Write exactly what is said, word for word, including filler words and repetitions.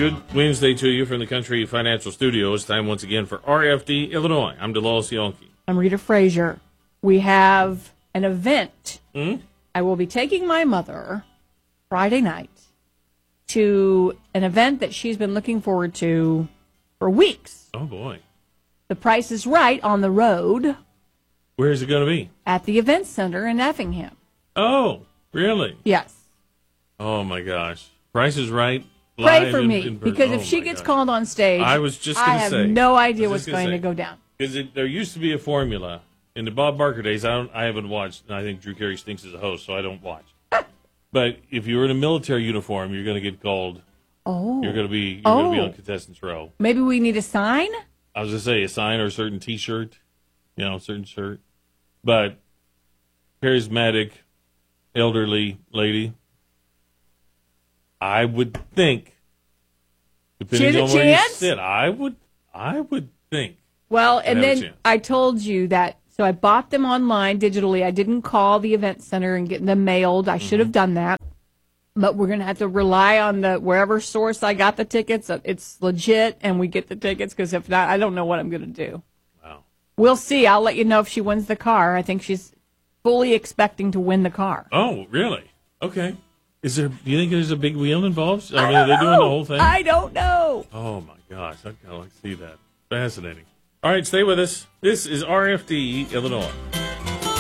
Good Wednesday to you from the Country Financial Studios. Time once again for R F D Illinois. I'm DeLawes Yonke. I'm Rita Frazier. We have an event. Mm-hmm. I will be taking my mother Friday night to an event that she's been looking forward to for weeks. Oh, boy. The Price is Right on the road. Where is it going to be? At the Event Center in Effingham. Oh, really? Yes. Oh, my gosh. Price is Right. Pray for me, in, in because oh if she gets gosh. called on stage, I was just going I to have say. no idea what's gonna going say, to go down. Because there used to be a formula in the Bob Barker days. I don't. I haven't watched. And I think Drew Carey stinks as a host, so I don't watch. But if you were in a military uniform, you're going to get called. Oh, You're going to be. You're oh. going to be on contestants row. Maybe we need a sign. I was going to say a sign or a certain T-shirt, you know, a certain shirt. But charismatic, elderly lady, I would think. Depending She on has a where chance? you sit, I would, I would think. Well, and have a then chance. I told you that, so I bought them online digitally. I didn't call the event center and get them mailed. I should have done that. But we're going to have to rely on the wherever source I got the tickets. It's legit, and we get the tickets, because if not, I don't know what I'm going to do. Wow. We'll see. I'll let you know if she wins the car. I think she's fully expecting to win the car. Oh, really? Okay. Is there? Do you think there's a big wheel involved? I, I mean, don't are they doing the know. whole thing? I don't know. Oh my gosh, I'd kind of like to see that. Fascinating. All right, stay with us. This is R F D Illinois.